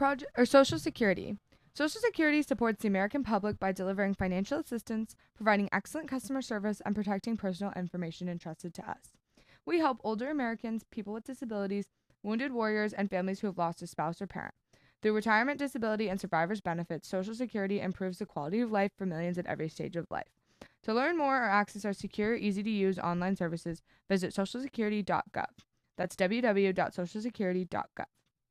project or Social Security. Social Security supports the American public by delivering financial assistance, providing excellent customer service, and protecting personal information entrusted to us. We help older Americans, people with disabilities, wounded warriors, and families who have lost a spouse or parent. Through retirement, disability, and survivors' benefits, Social Security improves the quality of life for millions at every stage of life. To learn more or access our secure, easy-to-use online services, visit socialsecurity.gov. That's www.socialsecurity.gov.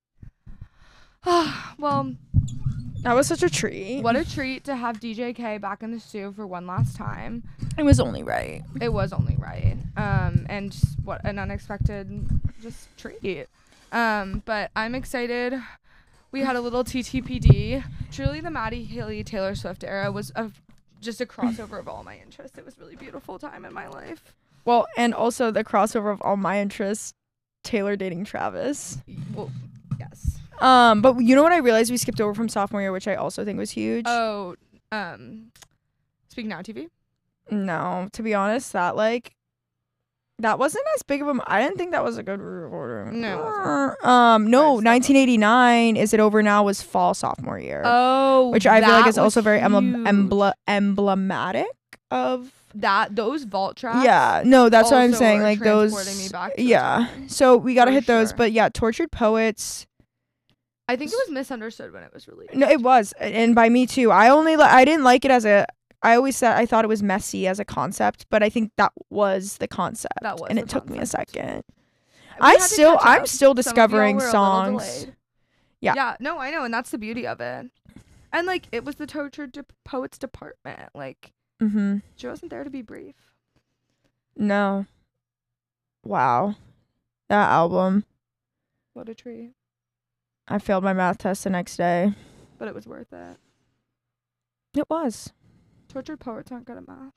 Well, that was such a treat. What a treat to have DJK back in the stew for one last time. It was only right. It was only right. And just what an unexpected just treat. But I'm excited. We had a little TTPD. Truly, the Maddie Healy Taylor Swift era was just a crossover of all my interests. It was a really beautiful time in my life. Well, and also the crossover of all my interests, Taylor dating Travis. Well, yes. But you know what I realized we skipped over from sophomore year, which I also think was huge? Oh, Speak Now TV? No, to be honest, that wasn't as big of a... I didn't think that was a good order. No, it wasn't. No, 1989, Is It Over Now was fall sophomore year. Oh, which I feel like is also very huge. emblematic of... Those vault tracks. Yeah, no, that's what I'm also saying. are Like those... transporting me back to Yeah, time. so we gotta For hit those. sure. But yeah, Tortured Poets... I think it was misunderstood when it was released. No, it was. And by me too. I didn't like it as a... I always said I thought it was messy as a concept, but I think that was the concept. That was and the it took me a concept. second. We had to catch I'm up. still Some of y'all discovering were a little songs. delayed. Yeah. Yeah, no, I know, and that's the beauty of it. And like it was the Tortured Poets department. Like Mm-hmm. she wasn't there to be brief. No. Wow. That album. What a treat. I failed my math test the next day. But it was worth it. It was. Tortured Poets aren't good at math.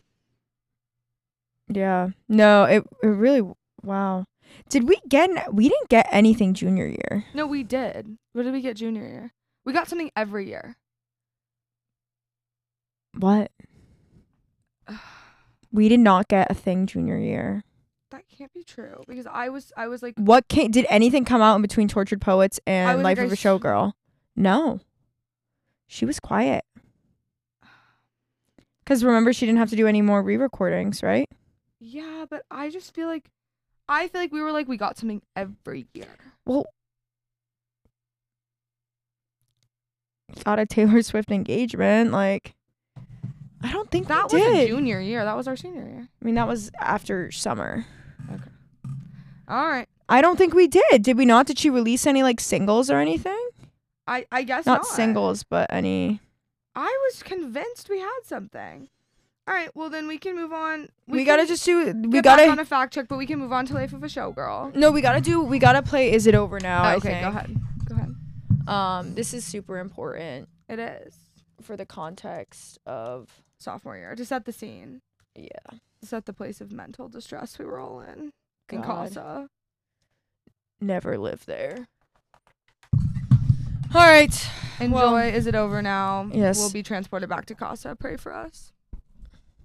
Yeah. No, it really... Wow. We didn't get anything junior year. No, we did. What did we get junior year? We got something every year. What? We did not get a thing junior year. That can't be true because I was like Did anything come out in between Tortured Poets and Life of a Showgirl? No. She was quiet. Because remember, she didn't have to do any more re-recordings, right? yeah, but I just feel like we were like we got something every year. Well, got a Taylor Swift engagement. Like, I don't think That we did. wasn't junior year. That was our senior year. I mean, that was after summer. All right. I don't think we did. Did we not? Did she release any like singles or anything? I guess Not not. singles, but any. I was convinced we had something. All right. Well, then we can move on. We gotta just do. We get back on gotta. a fact check, but we can move on to Life of a Showgirl. No, we gotta play. Is It Over Now? I okay. think. Go ahead. Go ahead. This is super important It is for the context of. sophomore year to set the scene. Yeah. To set the place of mental distress we were all in God. CASA. Never lived there. All right. Enjoy. Well, Is It Over Now? yes. We'll be transported back to CASA. Pray for us.